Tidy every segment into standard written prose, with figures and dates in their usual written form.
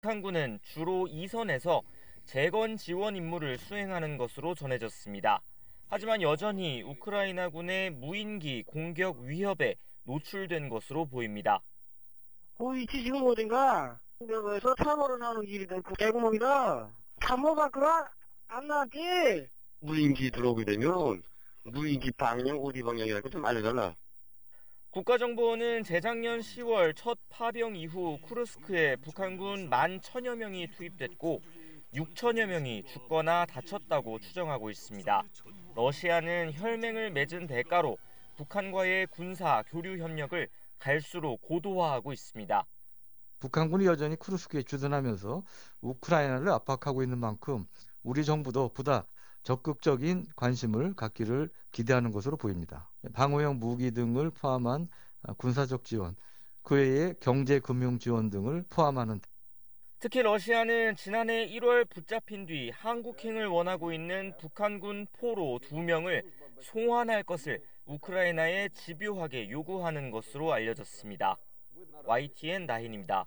북한군은 주로 이 선에서 재건 지원 임무를 수행하는 것으로 전해졌습니다. 하지만 여전히 우크라이나군의 무인기 공격 위협에 노출된 것으로 보입니다. 그 위치 지금 어딘가? 여기서 참호로 나오는 길이다. 그 대구멍이다. 참호가 그거 안 나지? 무인기 들어오게 되면 무인기 방향 어디 방향이라고 좀 알려달라. 국가정보원은 재작년 10월 첫 파병 이후 쿠르스크에 북한군 11,000여 명이 투입됐고 6천여 명이 죽거나 다쳤다고 추정하고 있습니다. 러시아는 혈맹을 맺은 대가로 북한과의 군사 교류 협력을 갈수록 고도화하고 있습니다. 북한군이 여전히 쿠르스크에 주둔하면서 우크라이나를 압박하고 있는 만큼 우리 정부도 보다 적극적인 관심을 갖기를 기대하는 것으로 보입니다. 방호형 무기 등을 포함한 군사적 지원, 그 외에 경제 금융 지원 등을 포함하는 특히 러시아는 지난해 1월 붙잡힌 뒤 한국행을 원하고 있는 북한군 포로 2명을 송환할 것을 우크라이나에 집요하게 요구하는 것으로 알려졌습니다. YTN 나힌입니다.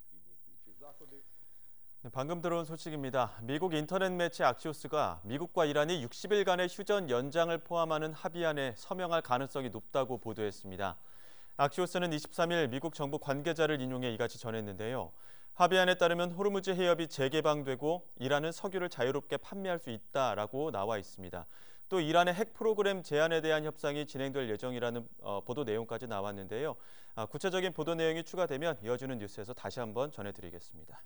방금 들어온 소식입니다. 미국 인터넷 매체 악시오스가 미국과 이란이 60일간의 휴전 연장을 포함하는 합의안에 서명할 가능성이 높다고 보도했습니다. 악시오스는 23일 미국 정부 관계자를 인용해 이같이 전했는데요. 합의안에 따르면 호르무즈 해협이 재개방되고 이란은 석유를 자유롭게 판매할 수 있다라고 나와 있습니다. 또 이란의 핵 프로그램 제한에 대한 협상이 진행될 예정이라는 보도 내용까지 나왔는데요. 구체적인 보도 내용이 추가되면 이어지는 뉴스에서 다시 한번 전해드리겠습니다.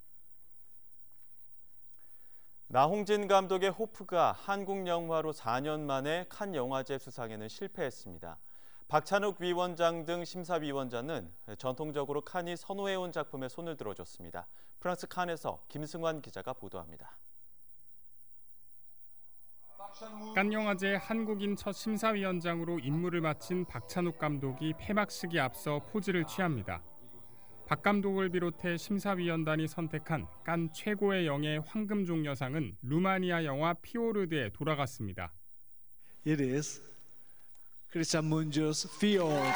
나홍진 감독의 호프가 한국 영화로 4년 만에 칸 영화제 수상에는 실패했습니다. 박찬욱 위원장 등 심사위원장은 전통적으로 칸이 선호해온 작품에 손을 들어줬습니다. 프랑스 칸에서 김승환 기자가 보도합니다. 칸 영화제 한국인 첫 심사위원장으로 임무를 마친 박찬욱 감독이 폐막식에 앞서 포즈를 취합니다. 박 감독을 비롯해 심사위원단이 선택한 칸 최고의 영예 황금종려상은 루마니아 영화 피오르드에 돌아갔습니다. It is Christian Mungios Fiord.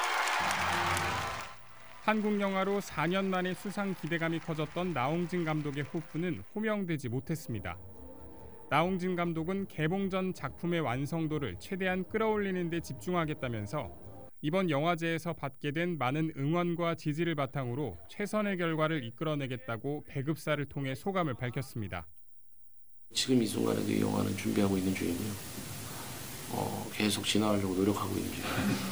한국 영화로 4년 만에 수상 기대감이 커졌던 나홍진 감독의 호프는 호명되지 못했습니다. 나홍진 감독은 개봉 전 작품의 완성도를 최대한 끌어올리는 데 집중하겠다면서 이번 영화제에서 받게 된 많은 응원과 지지를 바탕으로 최선의 결과를 이끌어내겠다고 배급사를 통해 소감을 밝혔습니다. 지금 이 순간에도 이 영화는 준비하고 있는 중이고요. 계속 진화하려고 노력하고 있는 중이에요.